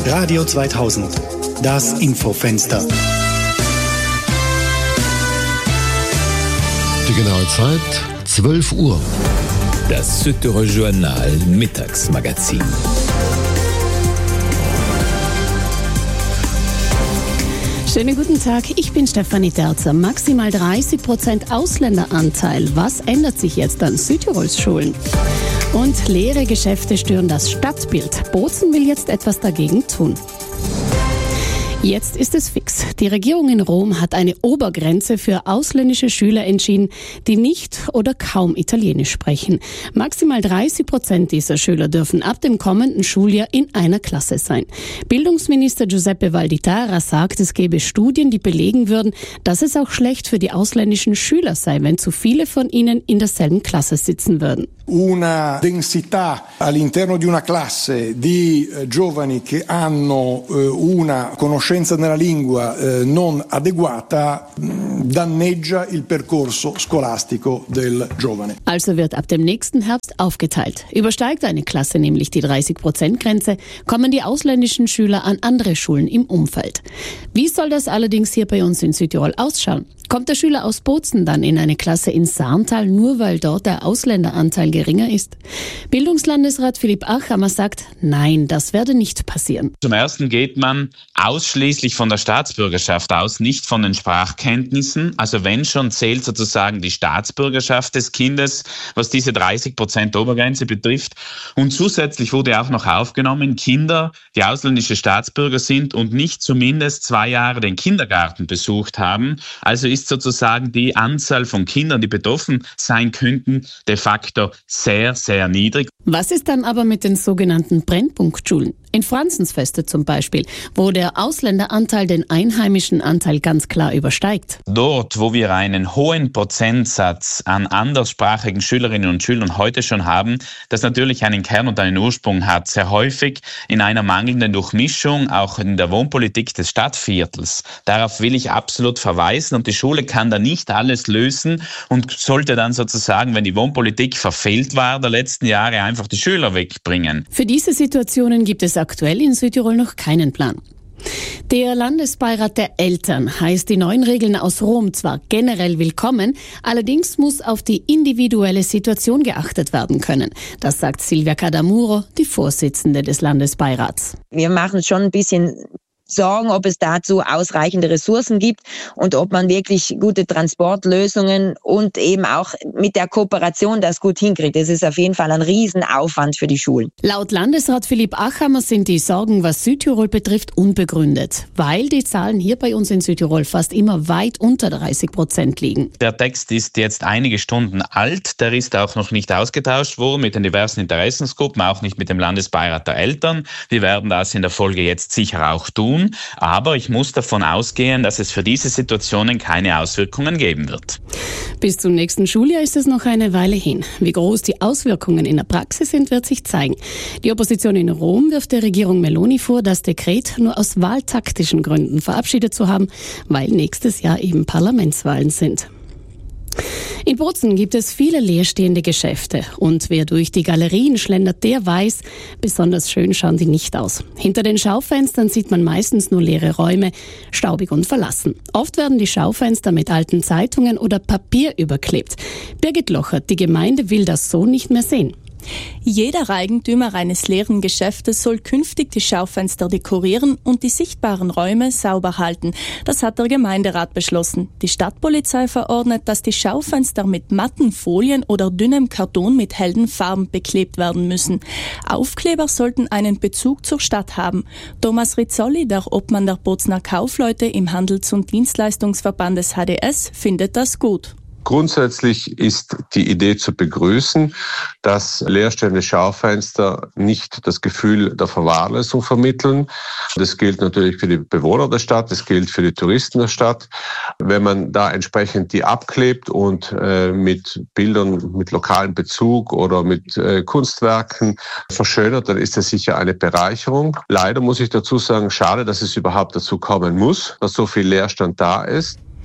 Radio 2000, das Infofenster. Die genaue Zeit 12 Uhr. Das Südtiroler Journal Mittagsmagazin. Schönen guten Tag, ich bin Stefanie Terzer. Maximal 30% Ausländeranteil. Was ändert sich jetzt an Südtirols Schulen? Und leere Geschäfte stören das Stadtbild. Bozen will jetzt etwas dagegen tun. Jetzt ist es fix. Die Regierung in Rom hat eine Obergrenze für ausländische Schüler entschieden, die nicht oder kaum Italienisch sprechen. Maximal 30% dieser Schüler dürfen ab dem kommenden Schuljahr in einer Klasse sein. Bildungsminister Giuseppe Valditara sagt, es gäbe Studien, die belegen würden, dass es auch schlecht für die ausländischen Schüler sei, wenn zu viele von ihnen in derselben Klasse sitzen würden. Una densità all'interno di una classe di giovani che hanno una conoscenza nella lingua non adeguata danneggia il percorso scolastico del giovane. Also wird ab dem nächsten Herbst aufgeteilt. Übersteigt eine Klasse nämlich die 30%-Grenze, kommen die ausländischen Schüler an andere Schulen im Umfeld. Wie soll das allerdings hier bei uns in Südtirol ausschauen? Kommt der Schüler aus Bozen dann in eine Klasse in Sarntal, nur weil dort der Ausländeranteil geringer ist? Bildungslandesrat Philipp Achammer sagt, nein, das werde nicht passieren. Zum Ersten geht man ausschließlich von der Staatsbürgerschaft aus, nicht von den Sprachkenntnissen. Also wenn schon, zählt sozusagen die Staatsbürgerschaft des Kindes, was diese 30% Obergrenze betrifft. Und zusätzlich wurde auch noch aufgenommen, Kinder, die ausländische Staatsbürger sind und nicht zumindest 2 Jahre den Kindergarten besucht haben. Also ist sozusagen die Anzahl von Kindern, die betroffen sein könnten, de facto sehr, sehr niedrig. Was ist dann aber mit den sogenannten Brennpunktschulen? In Franzensfeste zum Beispiel, wo der Ausländeranteil den einheimischen Anteil ganz klar übersteigt. Dort, wo wir einen hohen Prozentsatz an anderssprachigen Schülerinnen und Schülern heute schon haben, das natürlich einen Kern und einen Ursprung hat, sehr häufig in einer mangelnden Durchmischung, auch in der Wohnpolitik des Stadtviertels. Darauf will ich absolut verweisen und die Schule kann da nicht alles lösen und sollte dann sozusagen, wenn die Wohnpolitik verfehlt war der letzten Jahre, einfach die Schüler wegbringen. Für diese Situationen gibt es aktuell in Südtirol noch keinen Plan. Der Landesbeirat der Eltern heißt die neuen Regeln aus Rom zwar generell willkommen, allerdings muss auf die individuelle Situation geachtet werden können. Das sagt Silvia Cadamuro, die Vorsitzende des Landesbeirats. Wir machen schon ein bisschen Sorgen, ob es dazu ausreichende Ressourcen gibt und ob man wirklich gute Transportlösungen und eben auch mit der Kooperation das gut hinkriegt. Das ist auf jeden Fall ein Riesenaufwand für die Schulen. Laut Landesrat Philipp Achammer sind die Sorgen, was Südtirol betrifft, unbegründet, weil die Zahlen hier bei uns in Südtirol fast immer weit unter 30% liegen. Der Text ist jetzt einige Stunden alt, der ist auch noch nicht ausgetauscht worden mit den diversen Interessensgruppen, auch nicht mit dem Landesbeirat der Eltern. Wir werden das in der Folge jetzt sicher auch tun. Aber ich muss davon ausgehen, dass es für diese Situationen keine Auswirkungen geben wird. Bis zum nächsten Schuljahr ist es noch eine Weile hin. Wie groß die Auswirkungen in der Praxis sind, wird sich zeigen. Die Opposition in Rom wirft der Regierung Meloni vor, das Dekret nur aus wahltaktischen Gründen verabschiedet zu haben, weil nächstes Jahr eben Parlamentswahlen sind. In Bozen gibt es viele leerstehende Geschäfte und wer durch die Galerien schlendert, der weiß, besonders schön schauen die nicht aus. Hinter den Schaufenstern sieht man meistens nur leere Räume, staubig und verlassen. Oft werden die Schaufenster mit alten Zeitungen oder Papier überklebt. Birgit Lochert, die Gemeinde will das so nicht mehr sehen. Jeder Eigentümer eines leeren Geschäftes soll künftig die Schaufenster dekorieren und die sichtbaren Räume sauber halten. Das hat der Gemeinderat beschlossen. Die Stadtpolizei verordnet, dass die Schaufenster mit matten Folien oder dünnem Karton mit hellen Farben beklebt werden müssen. Aufkleber sollten einen Bezug zur Stadt haben. Thomas Rizzoli, der Obmann der Bozener Kaufleute im Handels- und Dienstleistungsverband des HDS, findet das gut. Grundsätzlich ist die Idee zu begrüßen, dass leerstehende Schaufenster nicht das Gefühl der Verwahrlosung vermitteln. Das gilt natürlich für die Bewohner der Stadt, das gilt für die Touristen der Stadt. Wenn man da entsprechend die abklebt und mit Bildern mit lokalem Bezug oder mit Kunstwerken verschönert, dann ist das sicher eine Bereicherung. Leider muss ich dazu sagen, schade, dass es überhaupt dazu kommen muss, dass so viel Leerstand da ist.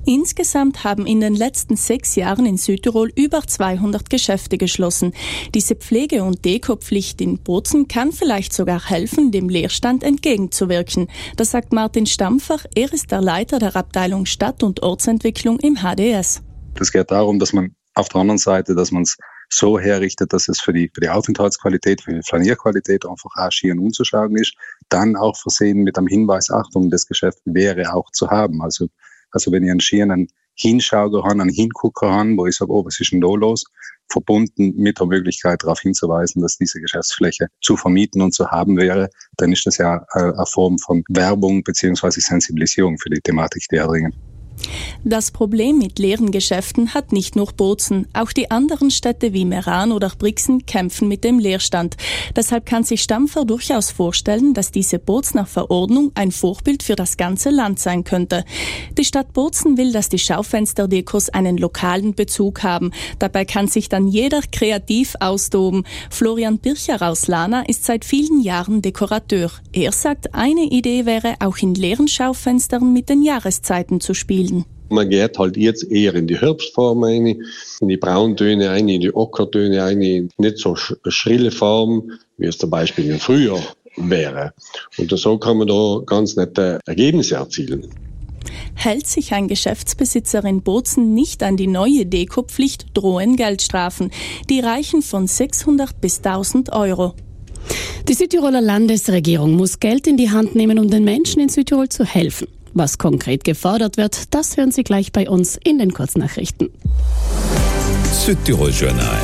Insgesamt haben in den letzten 6 Jahren in Südtirol über 200 Geschäfte geschlossen. Diese Pflege- und Dekopflicht in Bozen kann vielleicht sogar helfen, dem Leerstand entgegenzuwirken. Das sagt Martin Stampfer. Er ist der Leiter der Abteilung Stadt- und Ortsentwicklung im HDS. Es geht darum, dass man auf der anderen Seite, dass man es so herrichtet, dass es für die Aufenthaltsqualität, für die Flanierqualität einfach auch schier unzuschauen ist. Dann auch versehen mit einem Hinweis, Achtung, das Geschäft wäre auch zu haben. Also wenn ich einen schieren Hinschauer habe, einen Hingucker habe, wo ich sage, oh, was ist denn da los? Verbunden mit der Möglichkeit, darauf hinzuweisen, dass diese Geschäftsfläche zu vermieten und zu haben wäre, dann ist das ja eine Form von Werbung bzw. Sensibilisierung für die Thematik, die erbringen. Das Problem mit leeren Geschäften hat nicht nur Bozen. Auch die anderen Städte wie Meran oder Brixen kämpfen mit dem Leerstand. Deshalb kann sich Stampfer durchaus vorstellen, dass diese Bozener Verordnung ein Vorbild für das ganze Land sein könnte. Die Stadt Bozen will, dass die Schaufensterdekos einen lokalen Bezug haben. Dabei kann sich dann jeder kreativ austoben. Florian Bircher aus Lana ist seit vielen Jahren Dekorateur. Er sagt, eine Idee wäre, auch in leeren Schaufenstern mit den Jahreszeiten zu spielen. Man geht halt jetzt eher in die Herbstform rein, in die Brauntöne rein, in die Ockertöne rein, nicht so schrille Form, wie es zum Beispiel im Frühjahr wäre. Und so kann man da ganz nette Ergebnisse erzielen. Hält sich ein Geschäftsbesitzer in Bozen nicht an die neue Dekopflicht, drohen Geldstrafen. Die reichen von 600 bis 1.000 Euro. Die Südtiroler Landesregierung muss Geld in die Hand nehmen, um den Menschen in Südtirol zu helfen. Was konkret gefordert wird, das hören Sie gleich bei uns in den Kurznachrichten. Südtirol Journal.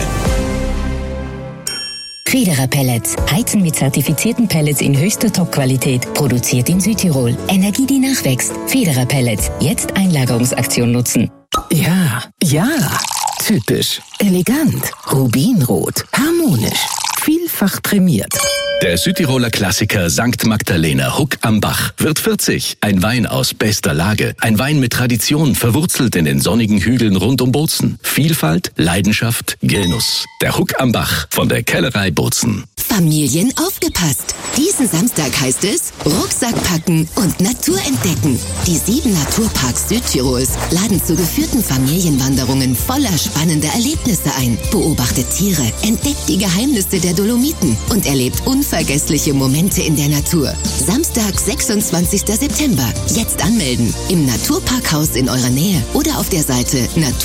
Federer Pellets. Heizen mit zertifizierten Pellets in höchster Top-Qualität. Produziert in Südtirol. Energie, die nachwächst. Federer Pellets. Jetzt Einlagerungsaktion nutzen. Ja. Typisch. Elegant. Rubinrot. Harmonisch. Vielfach prämiert. Der Südtiroler Klassiker St. Magdalena Huck am Bach wird 40. Ein Wein aus bester Lage. Ein Wein mit Tradition, verwurzelt in den sonnigen Hügeln rund um Bozen. Vielfalt, Leidenschaft, Genuss. Der Huck am Bach von der Kellerei Bozen. Familien aufgepasst! Diesen Samstag heißt es Rucksack packen und Natur entdecken. Die 7 Naturparks Südtirols laden zu geführten Familienwanderungen voller spannender Erlebnisse ein. Beobachtet Tiere, entdeckt die Geheimnisse der Dolomiten und erlebt unvergessliche Momente in der Natur. Samstag, 26. September. Jetzt anmelden. Im Naturparkhaus in eurer Nähe oder auf der Seite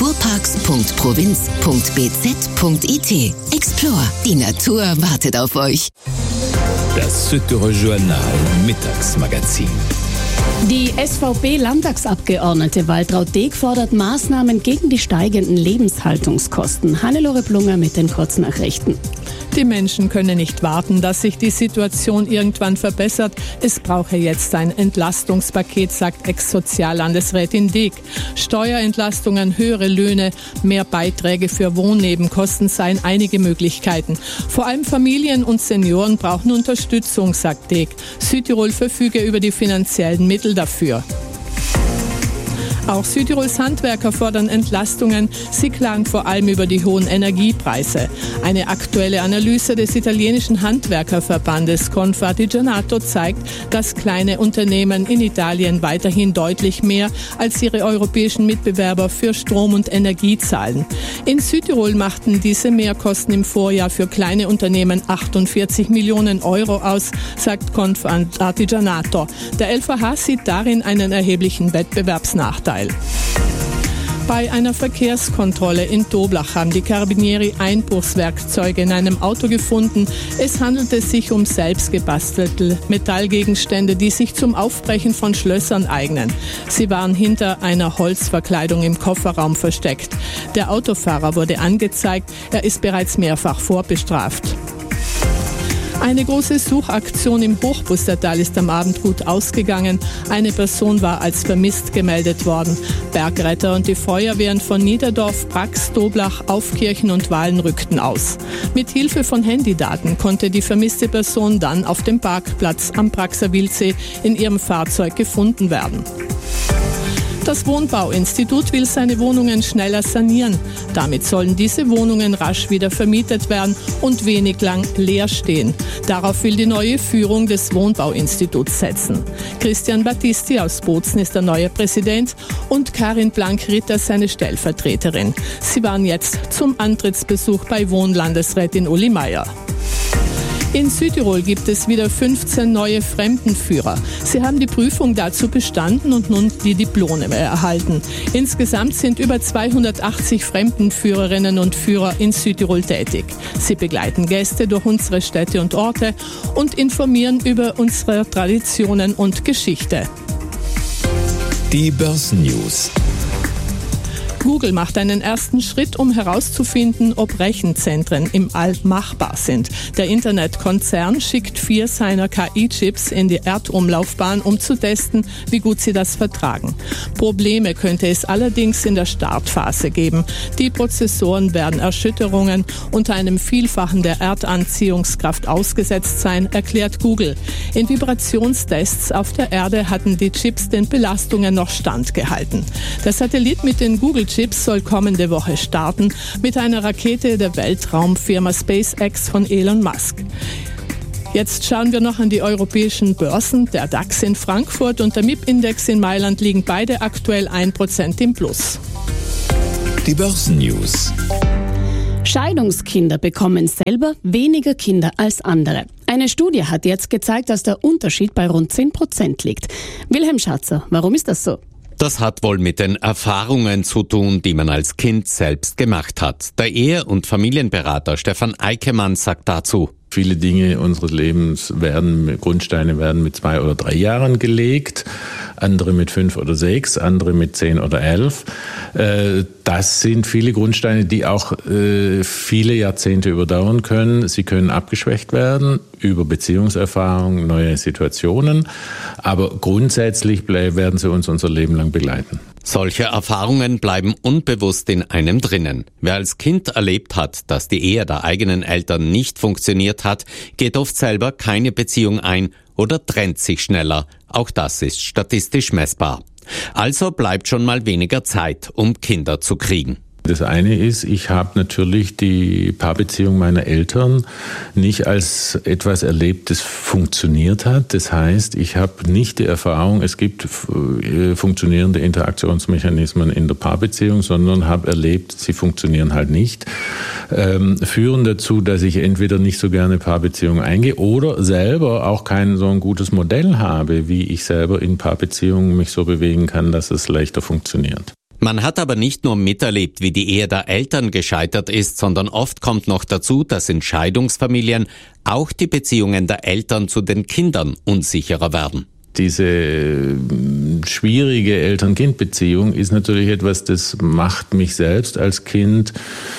naturparks.provinz.bz.it. Explore. Die Natur wartet auf euch. Das Südtirol Journal Mittagsmagazin. Die SVP-Landtagsabgeordnete Waltraud Deeg fordert Maßnahmen gegen die steigenden Lebenshaltungskosten. Hannelore Plunger mit den Kurznachrichten. Die Menschen können nicht warten, dass sich die Situation irgendwann verbessert. Es brauche jetzt ein Entlastungspaket, sagt Ex-Soziallandesrätin Deeg. Steuerentlastungen, höhere Löhne, mehr Beiträge für Wohnnebenkosten seien einige Möglichkeiten. Vor allem Familien und Senioren brauchen Unterstützung, sagt Deeg. Südtirol verfüge über die finanziellen Mittel dafür. Auch Südtirols Handwerker fordern Entlastungen. Sie klagen vor allem über die hohen Energiepreise. Eine aktuelle Analyse des italienischen Handwerkerverbandes Confartigianato zeigt, dass kleine Unternehmen in Italien weiterhin deutlich mehr als ihre europäischen Mitbewerber für Strom und Energie zahlen. In Südtirol machten diese Mehrkosten im Vorjahr für kleine Unternehmen 48 Millionen Euro aus, sagt Confartigianato. Der LVH sieht darin einen erheblichen Wettbewerbsnachteil. Bei einer Verkehrskontrolle in Toblach haben die Carabinieri Einbruchswerkzeuge in einem Auto gefunden. Es handelte sich um selbstgebastelte Metallgegenstände, die sich zum Aufbrechen von Schlössern eignen. Sie waren hinter einer Holzverkleidung im Kofferraum versteckt. Der Autofahrer wurde angezeigt, er ist bereits mehrfach vorbestraft. Eine große Suchaktion im Hochbustertal ist am Abend gut ausgegangen. Eine Person war als vermisst gemeldet worden. Bergretter und die Feuerwehren von Niederdorf, Brax, Toblach, Aufkirchen und Wahlen rückten aus. Mit Hilfe von Handydaten konnte die vermisste Person dann auf dem Parkplatz am Braxer Wildsee in ihrem Fahrzeug gefunden werden. Das Wohnbauinstitut will seine Wohnungen schneller sanieren. Damit sollen diese Wohnungen rasch wieder vermietet werden und wenig lang leer stehen. Darauf will die neue Führung des Wohnbauinstituts setzen. Christian Battisti aus Bozen ist der neue Präsident und Karin Blank-Ritter seine Stellvertreterin. Sie waren jetzt zum Antrittsbesuch bei Wohnlandesrätin Uli Meier. In Südtirol gibt es wieder 15 neue Fremdenführer. Sie haben die Prüfung dazu bestanden und nun die Diplome erhalten. Insgesamt sind über 280 Fremdenführerinnen und Führer in Südtirol tätig. Sie begleiten Gäste durch unsere Städte und Orte und informieren über unsere Traditionen und Geschichte. Die Börsennews. Google macht einen ersten Schritt, um herauszufinden, ob Rechenzentren im All machbar sind. Der Internetkonzern schickt 4 seiner KI-Chips in die Erdumlaufbahn, um zu testen, wie gut sie das vertragen. Probleme könnte es allerdings in der Startphase geben. Die Prozessoren werden Erschütterungen unter einem Vielfachen der Erdanziehungskraft ausgesetzt sein, erklärt Google. In Vibrationstests auf der Erde hatten die Chips den Belastungen noch standgehalten. Der Satellit mit den Google-Chips soll kommende Woche starten mit einer Rakete der Weltraumfirma SpaceX von Elon Musk. Jetzt schauen wir noch an die europäischen Börsen. Der DAX in Frankfurt und der MIP-Index in Mailand liegen beide aktuell 1% im Plus. Die Börsennews. Scheidungskinder bekommen selber weniger Kinder als andere. Eine Studie hat jetzt gezeigt, dass der Unterschied bei rund 10% liegt. Wilhelm Schatzer, warum ist das so? Das hat wohl mit den Erfahrungen zu tun, die man als Kind selbst gemacht hat. Der Ehe- und Familienberater Stefan Eikemann sagt dazu: Viele Dinge unseres Lebens Grundsteine werden mit 2 oder 3 Jahren gelegt, andere mit 5 oder 6, andere mit 10 oder 11. Das sind viele Grundsteine, die auch viele Jahrzehnte überdauern können. Sie können abgeschwächt werden über Beziehungserfahrung, neue Situationen, aber grundsätzlich werden sie uns unser Leben lang begleiten. Solche Erfahrungen bleiben unbewusst in einem drinnen. Wer als Kind erlebt hat, dass die Ehe der eigenen Eltern nicht funktioniert hat, geht oft selber keine Beziehung ein oder trennt sich schneller. Auch das ist statistisch messbar. Also bleibt schon mal weniger Zeit, um Kinder zu kriegen. Das eine ist, ich habe natürlich die Paarbeziehung meiner Eltern nicht als etwas erlebt, das funktioniert hat. Das heißt, ich habe nicht die Erfahrung, es gibt funktionierende Interaktionsmechanismen in der Paarbeziehung, sondern habe erlebt, sie funktionieren halt nicht. Führen dazu, dass ich entweder nicht so gerne Paarbeziehungen eingehe oder selber auch kein so ein gutes Modell habe, wie ich selber in Paarbeziehungen mich so bewegen kann, dass es leichter funktioniert. Man hat aber nicht nur miterlebt, wie die Ehe der Eltern gescheitert ist, sondern oft kommt noch dazu, dass in Scheidungsfamilien auch die Beziehungen der Eltern zu den Kindern unsicherer werden. Diese schwierige Eltern-Kind-Beziehung ist natürlich etwas, das macht mich selbst als Kind,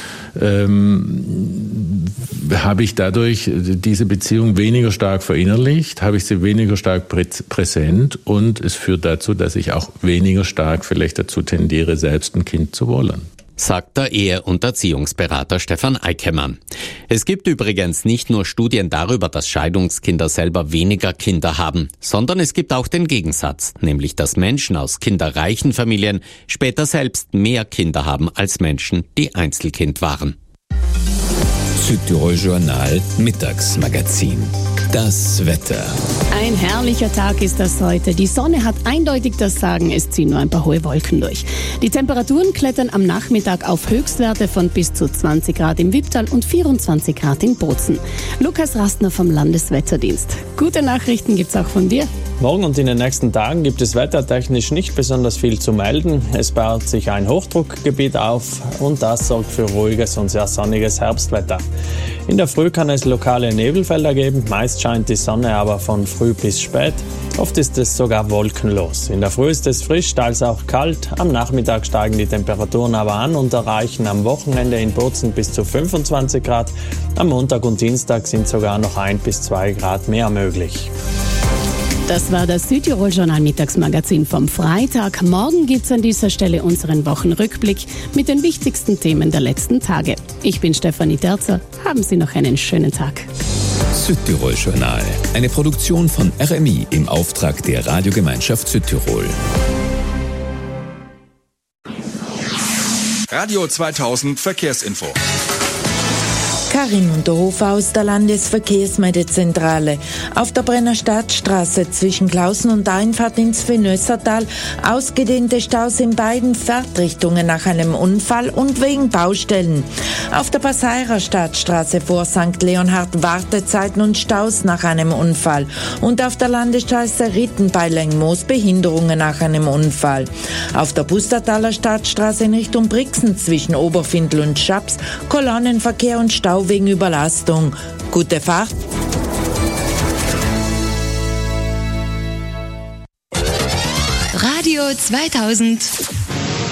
habe ich dadurch diese Beziehung weniger stark verinnerlicht, habe ich sie weniger stark präsent und es führt dazu, dass ich auch weniger stark vielleicht dazu tendiere, selbst ein Kind zu wollen. Sagt der Ehe- und Erziehungsberater Stefan Eikemann. Es gibt übrigens nicht nur Studien darüber, dass Scheidungskinder selber weniger Kinder haben, sondern es gibt auch den Gegensatz, nämlich dass Menschen aus kinderreichen Familien später selbst mehr Kinder haben als Menschen, die Einzelkind waren. Südtirol Journal Mittagsmagazin. Das Wetter. Ein herrlicher Tag ist das heute. Die Sonne hat eindeutig das Sagen, es ziehen nur ein paar hohe Wolken durch. Die Temperaturen klettern am Nachmittag auf Höchstwerte von bis zu 20 Grad im Wipptal und 24 Grad in Bozen. Lukas Rastner vom Landeswetterdienst. Gute Nachrichten gibt's auch von dir. Morgen und in den nächsten Tagen gibt es wettertechnisch nicht besonders viel zu melden. Es baut sich ein Hochdruckgebiet auf und das sorgt für ruhiges und sehr sonniges Herbstwetter. In der Früh kann es lokale Nebelfelder geben, meist scheint die Sonne aber von früh bis spät. Oft ist es sogar wolkenlos. In der Früh ist es frisch, teils auch kalt. Am Nachmittag steigen die Temperaturen aber an und erreichen am Wochenende in Bozen bis zu 25 Grad. Am Montag und Dienstag sind sogar noch 1 bis 2 Grad mehr möglich. Das war das Südtirol Journal Mittagsmagazin vom Freitag. Morgen gibt's an dieser Stelle unseren Wochenrückblick mit den wichtigsten Themen der letzten Tage. Ich bin Stefanie Terzer. Haben Sie noch einen schönen Tag. Südtirol Journal, eine Produktion von RMI im Auftrag der Radiogemeinschaft Südtirol. Radio 2000 Verkehrsinfo. Karin Unterhofer aus der Landesverkehrsmeldezentrale. Auf der Brenner Stadtstraße zwischen Klausen und der Einfahrt ins Venösertal ausgedehnte Staus in beiden Fahrtrichtungen nach einem Unfall und wegen Baustellen. Auf der Passairer Stadtstraße vor St. Leonhard Wartezeiten und Staus nach einem Unfall. Und auf der Landesstraße Rittenbeiling-Moos Behinderungen nach einem Unfall. Auf der Pustertaler Stadtstraße in Richtung Brixen zwischen Oberfindl und Schaps Kolonnenverkehr und Stau wegen Überlastung. Gute Fahrt. Radio 2000